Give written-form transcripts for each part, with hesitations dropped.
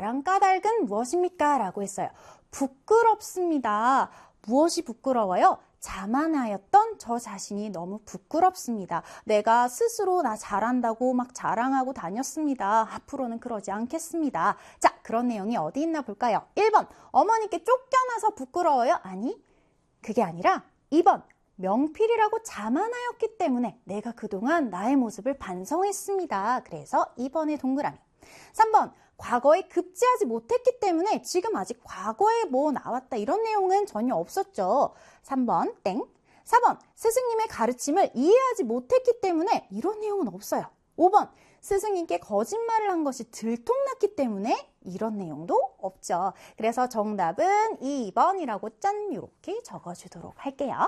자랑 까닭은 무엇입니까? 라고 했어요. 부끄럽습니다. 무엇이 부끄러워요? 자만하였던 저 자신이 너무 부끄럽습니다. 내가 스스로 나 잘한다고 막 자랑하고 다녔습니다. 앞으로는 그러지 않겠습니다. 자, 그런 내용이 어디 있나 볼까요? 1번, 어머니께 쫓겨나서 부끄러워요? 아니, 그게 아니라 2번, 명필이라고 자만하였기 때문에 내가 그동안 나의 모습을 반성했습니다. 그래서 2번의 동그라미. 3번, 과거에 급제하지 못했기 때문에 지금 아직 과거에 뭐 나왔다 이런 내용은 전혀 없었죠. 3번 땡. 4번 스승님의 가르침을 이해하지 못했기 때문에 이런 내용은 없어요. 5번 스승님께 거짓말을 한 것이 들통났기 때문에 이런 내용도 없죠. 그래서 정답은 2번이라고 짠 이렇게 적어주도록 할게요.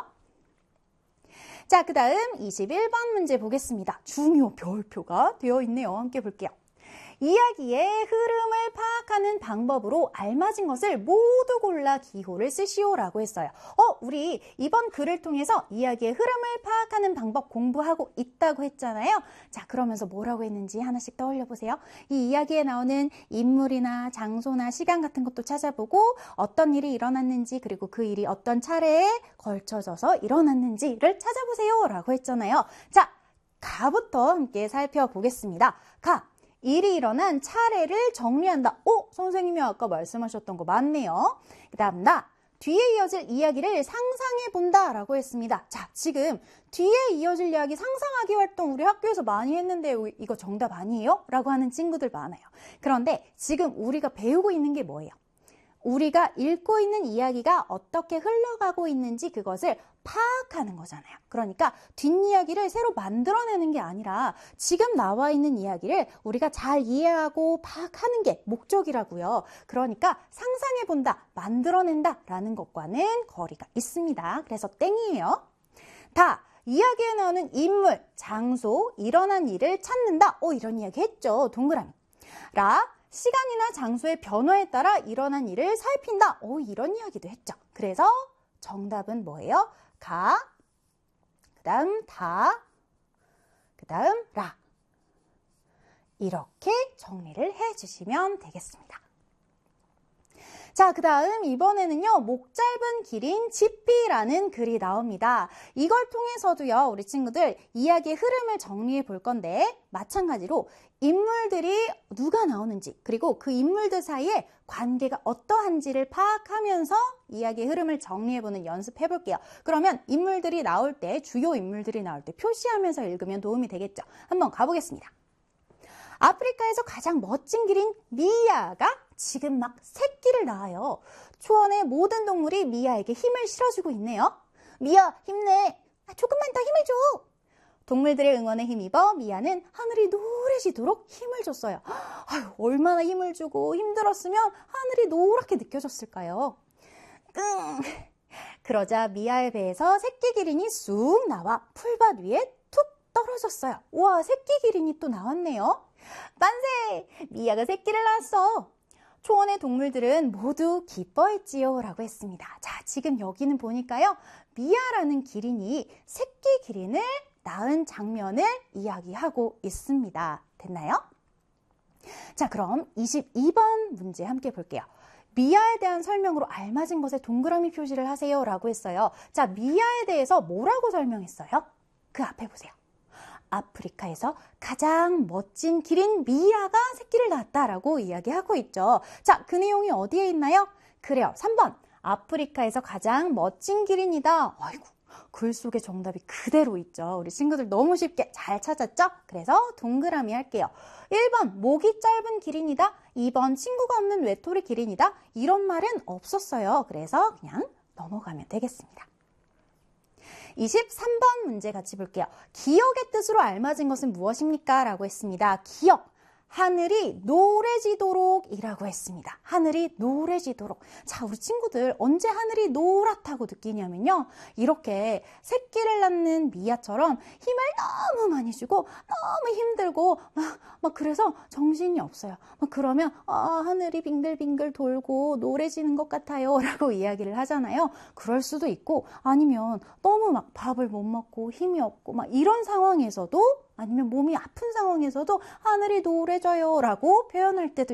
자, 그 다음 21번 문제 보겠습니다. 중요 별표가 되어 있네요. 함께 볼게요. 이야기의 흐름을 파악하는 방법으로 알맞은 것을 모두 골라 기호를 쓰시오라고 했어요. 우리 이번 글을 통해서 이야기의 흐름을 파악하는 방법 공부하고 있다고 했잖아요. 자, 그러면서 뭐라고 했는지 하나씩 떠올려 보세요. 이 이야기에 나오는 인물이나 장소나 시간 같은 것도 찾아보고 어떤 일이 일어났는지 그리고 그 일이 어떤 차례에 걸쳐져서 일어났는지를 찾아보세요 라고 했잖아요. 자, 가부터 함께 살펴보겠습니다. 가. 일이 일어난 차례를 정리한다. 선생님이 아까 말씀하셨던 거 맞네요. 그 다음 나, 뒤에 이어질 이야기를 상상해 본다 라고 했습니다. 자, 지금 뒤에 이어질 이야기 상상하기 활동 우리 학교에서 많이 했는데 이거 정답 아니에요? 라고 하는 친구들 많아요. 그런데 지금 우리가 배우고 있는 게 뭐예요? 우리가 읽고 있는 이야기가 어떻게 흘러가고 있는지 그것을 파악하는 거잖아요. 그러니까 뒷이야기를 새로 만들어내는 게 아니라 지금 나와 있는 이야기를 우리가 잘 이해하고 파악하는 게 목적이라고요. 그러니까 상상해본다, 만들어낸다 라는 것과는 거리가 있습니다. 그래서 땡이에요. 다. 이야기에 나오는 인물, 장소, 일어난 일을 찾는다. 이런 이야기 했죠. 동그라미. 라. 시간이나 장소의 변화에 따라 일어난 일을 살핀다. 이런 이야기도 했죠. 그래서 정답은 뭐예요? 가, 그 다음 다, 그 다음 라. 이렇게 정리를 해주시면 되겠습니다. 자, 그 다음 이번에는요. 목 짧은 기린 지피라는 글이 나옵니다. 이걸 통해서도요. 우리 친구들 이야기의 흐름을 정리해 볼 건데 마찬가지로 인물들이 누가 나오는지 그리고 그 인물들 사이에 관계가 어떠한지를 파악하면서 이야기의 흐름을 정리해보는 연습해 볼게요. 그러면 인물들이 나올 때 주요 인물들이 나올 때 표시하면서 읽으면 도움이 되겠죠. 한번 가보겠습니다. 아프리카에서 가장 멋진 기린 미아가 지금 막 새끼를 낳아요. 초원의 모든 동물이 미아에게 힘을 실어주고 있네요. 미아 힘내. 조금만 더 힘을 줘. 동물들의 응원에 힘입어 미아는 하늘이 노래지도록 힘을 줬어요. 얼마나 힘을 주고 힘들었으면 하늘이 노랗게 느껴졌을까요? 그러자 미아의 배에서 새끼 기린이 쑥 나와 풀밭 위에 툭 떨어졌어요. 우와, 새끼 기린이 또 나왔네요. 만세! 미아가 새끼를 낳았어. 초원의 동물들은 모두 기뻐했지요 라고 했습니다. 자, 지금 여기는 보니까요. 미아라는 기린이 새끼 기린을 낳은 장면을 이야기하고 있습니다. 됐나요? 자, 그럼 22번 문제 함께 볼게요. 미아에 대한 설명으로 알맞은 것에 동그라미 표시를 하세요 라고 했어요. 자, 미아에 대해서 뭐라고 설명했어요? 그 앞에 보세요. 아프리카에서 가장 멋진 기린 미아가 새끼를 낳았다라고 이야기하고 있죠. 자, 그 내용이 어디에 있나요? 그래요. 3번. 아프리카에서 가장 멋진 기린이다. 아이고, 글 속에 정답이 그대로 있죠. 우리 친구들 너무 쉽게 잘 찾았죠? 그래서 동그라미 할게요. 1번. 목이 짧은 기린이다. 2번. 친구가 없는 외톨이 기린이다. 이런 말은 없었어요. 그래서 그냥 넘어가면 되겠습니다. 23번 문제 같이 볼게요. 기억의 뜻으로 알맞은 것은 무엇입니까? 라고 했습니다. 기억. 하늘이 노래지도록 이라고 했습니다. 하늘이 노래지도록. 자, 우리 친구들 언제 하늘이 노랗다고 느끼냐면요. 이렇게 새끼를 낳는 미아처럼 힘을 너무 많이 주고 너무 힘들고 막 그래서 정신이 없어요. 그러면 하늘이 빙글빙글 돌고 노래지는 것 같아요 라고 이야기를 하잖아요. 그럴 수도 있고 아니면 너무 막 밥을 못 먹고 힘이 없고 막 이런 상황에서도 아니면 몸이 아픈 상황에서도 하늘이 노래져요 라고 표현할 때도